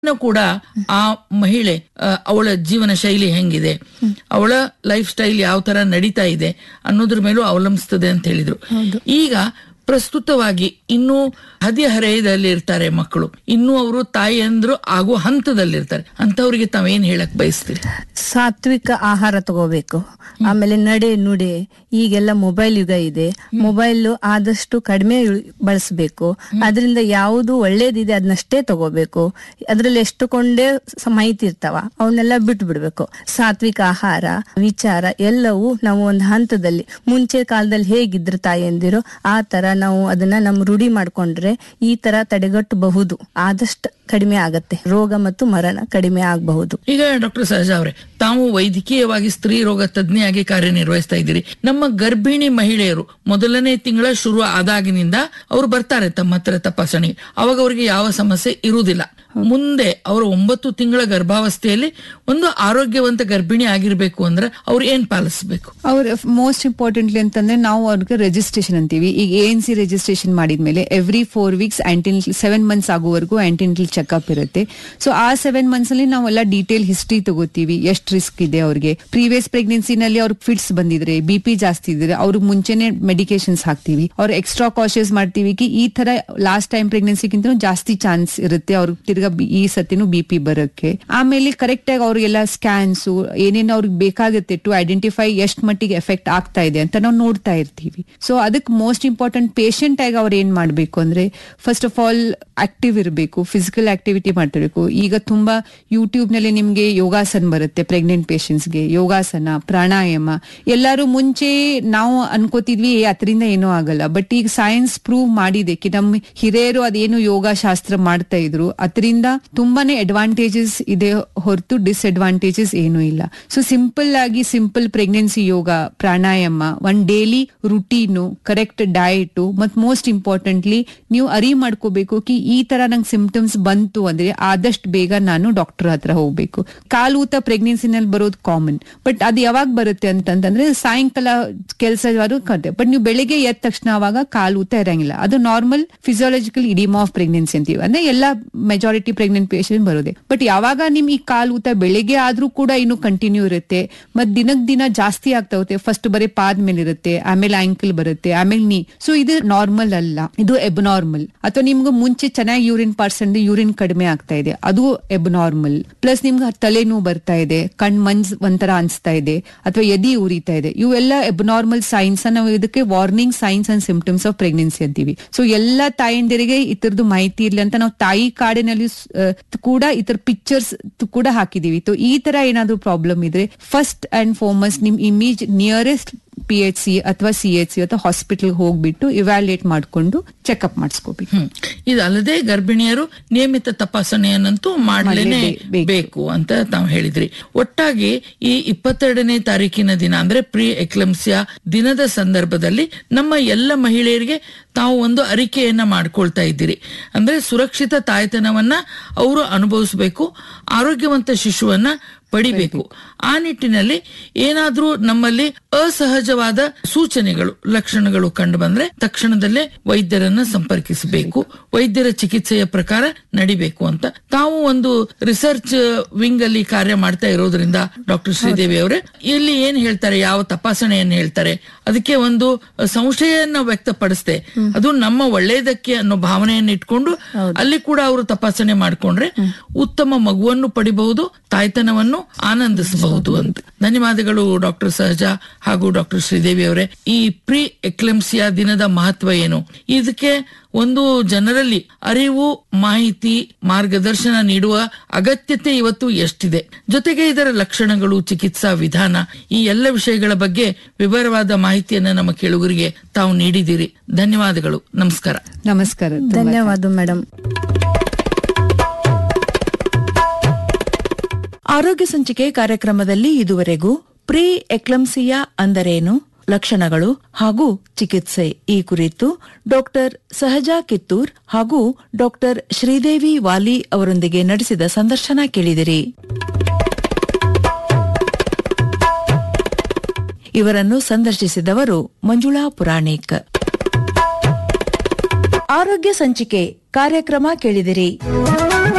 ಕೂಡ ಆ ಮಹಿಳೆ ಅವಳ ಜೀವನ ಶೈಲಿ ಹೆಂಗಿದೆ, ಅವಳ ಲೈಫ್ ಸ್ಟೈಲ್ ಯಾವ ತರ ನಡೀತಾ ಇದೆ ಅನ್ನೋದ್ರ ಮೇಲೂ ಅವಲಂಬಿಸ್ತದೆ ಅಂತ ಹೇಳಿದ್ರು. ಈಗ ಪ್ರಸ್ತುತವಾಗಿ ಇನ್ನೂ ಹದಿಹರೆಯದಲ್ಲಿ ಇರ್ತಾರೆ ಮಕ್ಕಳು, ಇನ್ನೂ ಅವರು ತಾಯಿಯಂದ್ರು ಆಗೋ ಹಂತದಲ್ಲಿರ್ತಾರೆ, ಅಂತವ್ರಿಗೆ ತಾವೇನ್ ಹೇಳಕ್ ಬಯಸ್ತೀರಿ? ಸಾತ್ವಿಕ ಆಹಾರ ತಗೋಬೇಕು. ಆಮೇಲೆ ನಡೆ ನುಡಿ, ಈಗೆಲ್ಲ ಮೊಬೈಲ್ ಯುಗ ಇದೆ, ಮೊಬೈಲ್ ಆದಷ್ಟು ಕಡಿಮೆ ಬಳಸಬೇಕು. ಅದರಿಂದ ಯಾವುದು ಒಳ್ಳೇದಿದೆ ಅದನ್ನಷ್ಟೇ ತಗೋಬೇಕು. ಅದ್ರಲ್ಲಿ ಎಷ್ಟು ಕೊಂಡೇ ಮಾಹಿತಿ ಇರ್ತಾವ ಅವನ್ನೆಲ್ಲ ಬಿಟ್ಟು ಬಿಡ್ಬೇಕು. ಸಾತ್ವಿಕ ಆಹಾರ, ವಿಚಾರ ಎಲ್ಲವೂ ನಾವು ಒಂದು ಹಂತದಲ್ಲಿ, ಮುಂಚೆ ಕಾಲದಲ್ಲಿ ಹೇಗಿದ್ರು ತಾಯಿಯಂದಿರು ಆ ತರ ನಾವು ಅದನ್ನ ನಮ್ಮ ರೂಢಿ ಮಾಡ್ಕೊಂಡ್ರೆ ಈ ತರ ತಡೆಗಟ್ಟಬಹುದು. ಆದಷ್ಟು ಕಡಿಮೆ ಆಗತ್ತೆ, ರೋಗ ಮತ್ತು ಮರಣ ಕಡಿಮೆ ಆಗಬಹುದು. ಈಗ ಡಾಕ್ಟರ್ ಸಹಜಾ ಅವರೇ, ತಾವು ವೈದ್ಯಕೀಯವಾಗಿ ಸ್ತ್ರೀ ರೋಗ ತಜ್ಞೆಯಾಗಿ ಕಾರ್ಯನಿರ್ವಹಿಸ್ತಾ ಇದ್ದೀರಿ. ನಮ್ಮ ಗರ್ಭಿಣಿ ಮಹಿಳೆಯರು ಮೊದಲನೇ ತಿಂಗಳ ಶುರು ಆದಾಗಿನಿಂದ ಅವರು ಬರ್ತಾರೆ ತಮ್ಮ ಹತ್ರ ತಪಾಸಣೆ. ಅವಾಗ ಅವರಿಗೆ ಯಾವ ಸಮಸ್ಯೆ ಇರುವುದಿಲ್ಲ. ಮುಂದೆ ಅವರು 9 ತಿಂಗಳ ಗರ್ಭಾವಸ್ಥೆಯಲ್ಲಿ ಒಂದು ಆರೋಗ್ಯವಂತ ಗರ್ಭಿಣಿ ಆಗಿರ್ಬೇಕು ಅಂದ್ರೆ ಅವ್ರು ಏನ್ ಪಾಲಿಸಬೇಕು? ಅವ್ರ ಮೋಸ್ಟ್ ಇಂಪಾರ್ಟೆಂಟ್ಲಿ ಅಂತಂದ್ರೆ ನಾವು ಅವ್ರಿಗೆ ರಿಜಿಸ್ಟ್ರೇಷನ್ ಅಂತೀವಿ. ಈಗ ANC ರಿಜಿಸ್ಟ್ರೇಷನ್ ಮಾಡಿದ್ಮೇಲೆ ಎವ್ರಿ 4 ವೀಕ್ಸ್ ಆಂಟಿನೆಂಟಲ್ 7 ಮಂತ್ಸ್ ಆಗುವವರೆಗೂ ಆಂಟಿನೆಂಟಲ್ ಚೆಕ್ಅಪ್ ಇರುತ್ತೆ. ಸೊ ಆ 7 ಮಂತ್ಸ್ ಅಲ್ಲಿ ನಾವೆಲ್ಲ ಡೀಟೇಲ್ ಹಿಸ್ಟ್ರಿ ತಗೋತೀವಿ, ಎಷ್ಟು ರಿಸ್ಕ್ ಇದೆ ಅವ್ರಿಗೆ, ಪ್ರೀವಿಯಸ್ ಪ್ರೆಗ್ನೆನ್ಸಿನಲ್ಲಿ ಅವ್ರಿಗೆ ಫಿಟ್ಸ್ ಬಂದಿದ್ರೆ, BP ಜಾಸ್ತಿ ಇದ್ರೆ ಅವ್ರಿಗೆ ಮುಂಚೆನೆ ಮೆಡಿಕೇಶನ್ಸ್ ಹಾಕ್ತಿವಿ. ಅವ್ರ ಎಕ್ಸ್ಟ್ರಾ ಕಾಶಿಯಸ್ ಮಾಡ್ತೀವಿ ಕಿ ಈ ತರ ಲಾಸ್ಟ್ ಟೈಮ್ ಪ್ರೆಗ್ನೆನ್ಸಿಗಿಂತ ಜಾಸ್ತಿ ಚಾನ್ಸ್ ಇರುತ್ತೆ ಅವ್ರಿಗೆ ಈ ಸತಿನೂ BP ಬರೋಕ್ಕೆ. ಆಮೇಲೆ ಕರೆಕ್ಟ್ ಆಗಿ ಅವ್ರಿಗೆಲ್ಲ ಸ್ಕ್ಯಾನ್ಸ್ ಏನೇನು ಅವ್ರಿಗೆ ಬೇಕಾಗುತ್ತೆ ಟು ಐಡೆಂಟಿಫೈ ಎಷ್ಟು ಮಟ್ಟಿಗೆ ಎಫೆಕ್ಟ್ ಆಗ್ತಾ ಇದೆ ಅಂತ ನಾವು ನೋಡ್ತಾ ಇರ್ತೀವಿ. ಸೊ ಅದಕ್ಕೆ ಮೋಸ್ಟ್ ಇಂಪಾರ್ಟೆಂಟ್ ಪೇಷಂಟ್ ಆಗಿ ಅವ್ರು ಏನ್ ಮಾಡ್ಬೇಕು ಅಂದ್ರೆ ಫಸ್ಟ್ ಆಫ್ ಆಲ್ ಆಕ್ಟಿವ್ ಇರಬೇಕು, ಫಿಸಿಕಲ್ ಆಕ್ಟಿವಿಟಿ ಮಾಡ್ತಿರ್ಬೇಕು. ಈಗ ತುಂಬಾ ಯೂಟ್ಯೂಬ್ ನಲ್ಲಿ ನಿಮ್ಗೆ ಯೋಗಾಸನ ಬರುತ್ತೆ ಪ್ರೆಗ್ನೆಂಟ್ ಪೇಷಂಟ್ಸ್ಗೆ, ಯೋಗಾಸನ, ಪ್ರಾಣಾಯಾಮ. ಎಲ್ಲರೂ ಮುಂಚೆ ನಾವು ಅನ್ಕೋತಿದ್ವಿ ಅದರಿಂದ ಏನೂ ಆಗಲ್ಲ, ಬಟ್ ಈಗ ಸೈನ್ಸ್ ಪ್ರೂವ್ ಮಾಡಿದೆ ಕಿ ನಮ್ಮ ಹಿರಿಯರು ಅದೇನು ಯೋಗ ಶಾಸ್ತ್ರ ಮಾಡ್ತಾ ಇದ್ರು ಅದರಿಂದ ತುಂಬಾನೇ ಅಡ್ವಾಂಟೇಜಸ್ ಇದೆ ಹೊರತು ಡಿಸ್ಅಡ್ವಾಂಟೇಜಸ್ ಏನೂ ಇಲ್ಲ. ಸೊ ಸಿಂಪಲ್ ಪ್ರೆಗ್ನೆನ್ಸಿ ಯೋಗ, ಪ್ರಾಣಾಯಾಮ, ಒಂದ್ ಡೈಲಿ ರುಟೀನು, ಕರೆಕ್ಟ್ ಡಯಟ್, ಮತ್ ಮೋಸ್ಟ್ ಇಂಪಾರ್ಟೆಂಟ್ಲಿ ನೀವು ಅರಿವು ಮಾಡ್ಕೋಬೇಕು ಕಿ ಈ ತರ ನಂಗೆ ಸಿಂಪ್ಟಮ್ಸ್ ಬಂತು ಅಂದ್ರೆ ಆದಷ್ಟು ಬೇಗ ನಾನು ಡಾಕ್ಟರ್ ಹತ್ರ ಹೋಗ್ಬೇಕು. ಕಾಲೂತ ಪ್ರೆಗ್ನೆನ್ಸಿನಲ್ಲಿ ಬರೋದು ಕಾಮನ್, ಬಟ್ ಅದು ಯಾವಾಗ ಬರುತ್ತೆ ಅಂತಂದ್ರೆ ಸಾಯಂಕಾಲ ಕೆಲಸ ಬಟ್ ನೀವು ಬೆಳಿಗ್ಗೆ ಎದ್ದ ತಕ್ಷಣ ಅವಾಗ ಕಾಲೂತ ಇರಂಗಿಲ್ಲ. ಅದು ನಾರ್ಮಲ್ ಫಿಸಿಯಾಲಜಿಕಲ್ ಇಡಿಮಾ ಆಫ್ ಪ್ರೆಗ್ನೆನ್ಸಿ ಅಂತೀವಿ. ಅಂದ್ರೆ ಎಲ್ಲ ಮೆಜಾರಿಟಿ ಪ್ರೆಗ್ನೆಂಟ್ ಪೇಷಂಟ್ ಬರೋದೆ. ಬಟ್ ಯಾವಾಗ ನಿಮ್ ಈ ಕಾಲೂತ ಬೆಳಿಗ್ಗೆ ಆದ್ರೂ ಕೂಡ ಇನ್ನು ಕಂಟಿನ್ಯೂ ಇರುತ್ತೆ, ಮತ್ ದಿನಕ್ ದಿನ ಜಾಸ್ತಿ ಆಗ್ತಾ ಹೋಗುತ್ತೆ. ಫಸ್ಟ್ ಬರೀ ಪಾದ ಮೇಲೆ ಇರುತ್ತೆ, ಆಮೇಲೆ ಆಂಕಲ್ ಬರುತ್ತೆ, ಆಮೇಲೆ ನೀ. ಸೊ ಇದು ನಾರ್ಮಲ್ ಅಲ್ಲ, ಇದು ಎಬ್ನಾರ್ಮಲ್. ಅಥವಾ ನಿಮ್ಗೆ ಮುಂಚೆ ಚೆನ್ನಾಗಿ ಯೂರಿನ್ ಪರ್ಸೆಂಟ್ ಯೂರಿನ್ ಕಡಿಮೆ ಆಗ್ತಾ ಇದೆ, ಅದು ಎಬ್ನಾರ್ಮಲ್. ಪ್ಲಸ್ ನಿಮ್ಗೆ ತಲೆನೋವು ಬರ್ತಾ ಇದೆ, ಕಣ್ ಮಂಜ್ ಒಂಥರ ಅನ್ಸ್ತಾ ಇದೆ, ಅಥವಾ ಎದಿ ಉರಿತಾ ಇದೆ, ಇವೆಲ್ಲ ಎಬ್ನಾರ್ಮಲ್ ಸೈನ್ಸ್. ನಾವು ಇದಕ್ಕೆ warning science and symptoms of pregnancy ಅಂತೀವಿ. ಸೊ ಎಲ್ಲಾ ತಾಯಂದಿರಿಗೆ ಇತರದ್ದು ಮಾಹಿತಿ ಇರ್ಲಿ ಅಂತ ನಾವು ತಾಯಿ ಕಾರ್ಡಿನಲ್ಲಿ ಕೂಡ ಇತರ ಪಿಕ್ಚರ್ಸ್ ಕೂಡ ಹಾಕಿದೀವಿ. ಈ ತರ ಏನಾದ್ರು ಪ್ರಾಬ್ಲಮ್ ಇದ್ರೆ ಫಸ್ಟ್ ಅಂಡ್ ಫಾರ್ಮಸ್ಟ್ ನಿಮ್ ಇಮೇಜ್ ನಿಯರೆಸ್ಟ್ PHC ಅಥವಾ CHC ಅಥವಾ ಹಾಸ್ಪಿಟಲ್ ಹೋಗ್ಬಿಟ್ಟು ಇವ್ಯಾಲ್ಯೂಯೇಟ್ ಮಾಡ್ಕೊಂಡು ಚೆಕ್ಅಪ್ ಮಾಡಿಸ್ಕೋಬೇಕು. ಇದಲ್ಲದೆ ಗರ್ಭಿಣಿಯರು ನಿಯಮಿತ ತಪಾಸಣೆಯನ್ನಂತೂ ಮಾಡಲೇನೆ ಬೇಕು ಅಂತ ತಾವು ಹೇಳಿದ್ರಿ. ಒಟ್ಟಾಗಿ ಈ 22ನೇ ತಾರೀಕಿನ ದಿನ ಅಂದ್ರೆ ಪ್ರೀ ಎಕ್ಲಂಸಿಯಾ ದಿನದ ಸಂದರ್ಭದಲ್ಲಿ ನಮ್ಮ ಎಲ್ಲ ಮಹಿಳೆಯರಿಗೆ ತಾವು ಒಂದು ಅರಿಕೆಯನ್ನ ಮಾಡ್ಕೊಳ್ತಾ ಇದ್ದೀರಿ. ಅಂದ್ರೆ ಸುರಕ್ಷಿತ ತಾಯ್ತನವನ್ನ ಅವರು ಅನುಭವಿಸಬೇಕು, ಆರೋಗ್ಯವಂತ ಶಿಶುವನ್ನ ಪಡಿಬೇಕು. ಆ ನಿಟ್ಟಿನಲ್ಲಿ ಏನಾದ್ರೂ ನಮ್ಮಲ್ಲಿ ಅಸಹಜವಾದ ಸೂಚನೆಗಳು, ಲಕ್ಷಣಗಳು ಕಂಡು ಬಂದ್ರೆ ತಕ್ಷಣದಲ್ಲೇ ವೈದ್ಯರನ್ನ ಸಂಪರ್ಕಿಸಬೇಕು, ವೈದ್ಯರ ಚಿಕಿತ್ಸೆಯ ಪ್ರಕಾರ ನಡಿಬೇಕು ಅಂತ ತಾವು ಒಂದು ರಿಸರ್ಚ್ ವಿಂಗ್ ಅಲ್ಲಿ ಕಾರ್ಯ ಮಾಡ್ತಾ ಇರೋದ್ರಿಂದ ಡಾಕ್ಟರ್ ಶ್ರೀದೇವಿ ಅವರೇ, ಇಲ್ಲಿ ಏನ್ ಹೇಳ್ತಾರೆ, ಯಾವ ತಪಾಸಣೆಯನ್ನು ಹೇಳ್ತಾರೆ, ಅದಕ್ಕೆ ಒಂದು ಸಂಶಯವನ್ನ ವ್ಯಕ್ತಪಡಿಸ್ದೆ ಅದು ನಮ್ಮ ಒಳ್ಳೆಯದಕ್ಕೆ ಅನ್ನೋ ಭಾವನೆಯನ್ನು ಇಟ್ಕೊಂಡು ಅಲ್ಲಿ ಕೂಡ ಅವರು ತಪಾಸಣೆ ಮಾಡ್ಕೊಂಡ್ರೆ ಉತ್ತಮ ಮಗುವನ್ನು ಪಡಿಬಹುದು, ತಾಯ್ತನವನ್ನು ಆನಂದಿಸಬಹುದು ಅಂತ. ಧನ್ಯವಾದಗಳು ಡಾಕ್ಟರ್ ಸಹಜಾ ಹಾಗೂ ಡಾಕ್ಟರ್ ಶ್ರೀದೇವಿ ಅವರೇ. ಈ ಪ್ರೀ ಎಕ್ಲೆಂಸಿಯಾ ದಿನದ ಮಹತ್ವ ಏನು, ಇದಕ್ಕೆ ಒಂದು ಜನರಲ್ಲಿ ಅರಿವು, ಮಾಹಿತಿ, ಮಾರ್ಗದರ್ಶನ ನೀಡುವ ಅಗತ್ಯತೆ ಇವತ್ತು ಎಷ್ಟಿದೆ, ಜೊತೆಗೆ ಇದರ ಲಕ್ಷಣಗಳು, ಚಿಕಿತ್ಸಾ ವಿಧಾನ, ಈ ಎಲ್ಲ ವಿಷಯಗಳ ಬಗ್ಗೆ ವಿವರವಾದ ಮಾಹಿತಿಯನ್ನ ನಮ್ಮ ಕೇಳುಗರಿಗೆ ತಾವು ನೀಡಿದ್ದೀರಿ. ಧನ್ಯವಾದಗಳು. ನಮಸ್ಕಾರ. ನಮಸ್ಕಾರ. ಧನ್ಯವಾದ ಮೇಡಮ್. ಆರೋಗ್ಯ ಸಂಚಿಕೆ ಕಾರ್ಯಕ್ರಮದಲ್ಲಿ ಇದುವರೆಗೂ ಪ್ರೀ ಎಕ್ಲಂಸಿಯಾ ಅಂದರೇನು, ಲಕ್ಷಣಗಳು ಹಾಗೂ ಚಿಕಿತ್ಸೆ ಈ ಕುರಿತು ಡಾಕ್ಟರ್ ಸಹಜಾ ಕಿತ್ತೂರ್ ಹಾಗೂ ಡಾಕ್ಟರ್ ಶ್ರೀದೇವಿ ವಾಲಿ ಅವರೊಂದಿಗೆ ನಡೆಸಿದ ಸಂದರ್ಶನ ಕೇಳಿದಿರಿ. ಇವರನ್ನು ಸಂದರ್ಶಿಸಿದವರು ಮಂಜುಳಾ ಪುರಾಣಿಕ್. ಆರೋಗ್ಯ ಸಂಚಿಕೆ ಕಾರ್ಯಕ್ರಮ ಕೇಳಿದಿರಿ.